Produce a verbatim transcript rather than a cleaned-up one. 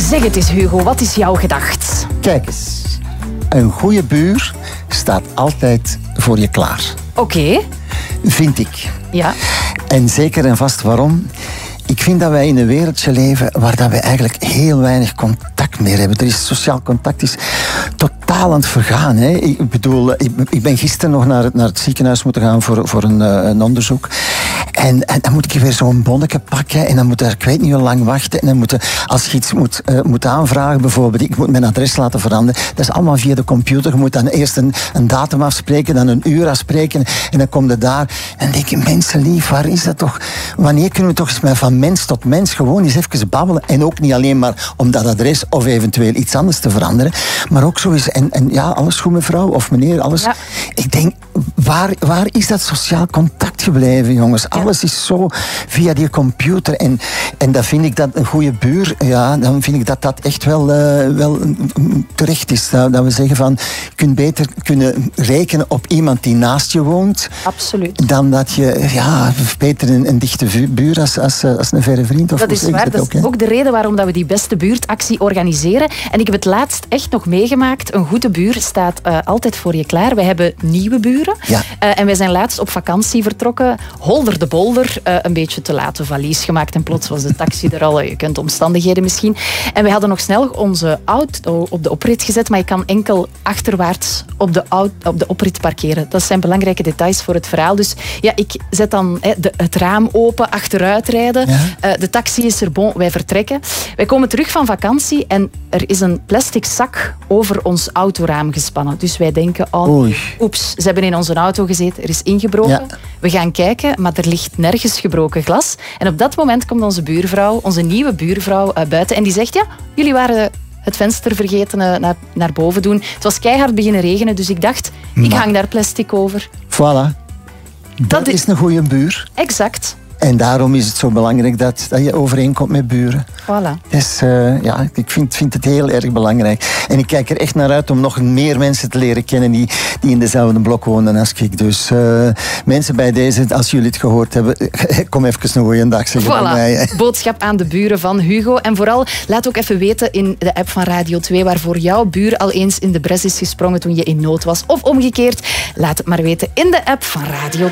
Zeg het eens, Hugo, wat is jouw gedacht? Kijk eens, een goede buur staat altijd voor je klaar. Oké. Okay. Vind ik. Ja. En zeker en vast waarom? Ik vind dat wij in een wereldje leven waar dat wij eigenlijk heel weinig contact meer hebben. Er is sociaal contact is totaal aan het vergaan. Hè. Ik bedoel, ik, ik ben gisteren nog naar het, naar het ziekenhuis moeten gaan voor, voor een, een onderzoek. En, en dan moet ik weer zo'n bonnetje pakken en dan moet ik weet niet hoe lang wachten. En dan moet, als je iets moet, uh, moet aanvragen, bijvoorbeeld, ik moet mijn adres laten veranderen. Dat is allemaal via de computer. Je moet dan eerst een, een datum afspreken, dan een uur afspreken en dan kom je daar. En dan denk ik, mensen lief, waar is dat toch? Wanneer kunnen we toch eens met van mens tot mens gewoon eens even babbelen? En ook niet alleen maar om dat adres of eventueel iets anders te veranderen, maar ook zo eens, en, en ja, alles goed mevrouw of meneer, alles. Ja. Ik denk, waar, waar is dat sociaal contact gebleven, jongens? Ja. Alles is zo via die computer. En, en dan vind ik dat een goede buur, ja, dan vind ik dat dat echt wel, uh, wel terecht is. Dat, dat we zeggen van, je kunt beter kunnen rekenen op iemand die naast je woont. Absoluut. Dan dat je, ja, beter een, een dichte buur als, als, als een verre vriend. Of dat is waar. Dat, dat ook, is ook de reden waarom dat we die beste buurtactie organiseren. En ik heb het laatst echt nog meegemaakt. Een goede buur staat uh, altijd voor je klaar. Wij hebben nieuwe buren. Ja. Uh, en wij zijn laatst op vakantie vertrokken. Holder de bolder. Uh, een beetje te laat een valies gemaakt. En plots was de taxi er al. Je kent de omstandigheden misschien. En wij hadden nog snel onze auto op de oprit gezet. Maar je kan enkel achterwaarts op de, auto, op de oprit parkeren. Dat zijn belangrijke details voor het verhaal. Dus ja, ik zet dan he, de, het raam open, achteruit rijden. Ja. Uh, de taxi is er, bon, wij vertrekken. Wij komen terug van vakantie en er is een plastic zak over ons autoraam gespannen. Dus wij denken, oh, oeps, ze hebben in onze auto gezeten, er is ingebroken. Ja. We gaan kijken, maar er ligt nergens gebroken glas. En op dat moment komt onze buurvrouw, onze nieuwe buurvrouw, uh, buiten en die zegt, ja, jullie waren het venster vergeten uh, naar, naar boven doen. Het was keihard beginnen regenen, dus ik dacht, maar ik hang daar plastic over. Voilà. Dat, dat is een goede buur. Exact. En daarom is het zo belangrijk dat, dat je overeenkomt met buren. Voilà. Dus uh, ja, ik vind, vind het heel erg belangrijk. En ik kijk er echt naar uit om nog meer mensen te leren kennen die, die in dezelfde blok wonen als ik. Dus uh, mensen bij deze, als jullie het gehoord hebben, kom even een goeie dag zeggen voilà. bij mij. Boodschap aan de buren van Hugo. En vooral, laat ook even weten in de app van Radio twee waarvoor jouw buur al eens in de bres is gesprongen toen je in nood was. Of omgekeerd, laat het maar weten in de app van Radio twee.